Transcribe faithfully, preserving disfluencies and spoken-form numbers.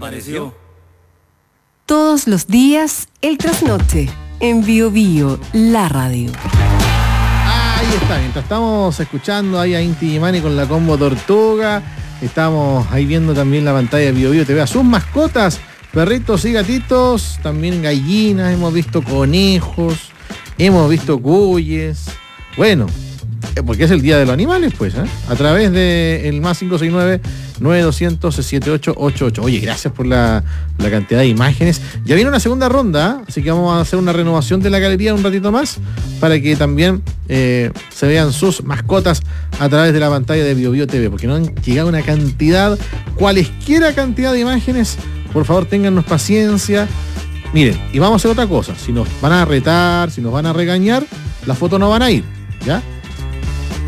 apareció. Todos los días, el trasnoche, en Bio Bio, la radio. Ahí está, mientras estamos escuchando ahí a Inti Gimani con la combo Tortuga, estamos ahí viendo también la pantalla de Bio Bio T V a sus mascotas, perritos y gatitos, también gallinas, hemos visto conejos, hemos visto cuyes, bueno, porque es el Día de los Animales, pues, ¿eh? A través de el más cinco seis nueve, nueve dos cero cero, siete ocho ocho ocho. Oye, gracias por la, la cantidad de imágenes. Ya viene una segunda ronda, ¿eh? Así que vamos a hacer una renovación de la galería un ratito más para que también eh, se vean sus mascotas a través de la pantalla de Bio Bio T V, porque no han llegado una cantidad, cualesquiera cantidad de imágenes. Por favor, téngannos paciencia. Miren, y vamos a hacer otra cosa. Si nos van a retar, si nos van a regañar, las fotos no van a ir, ¿ya?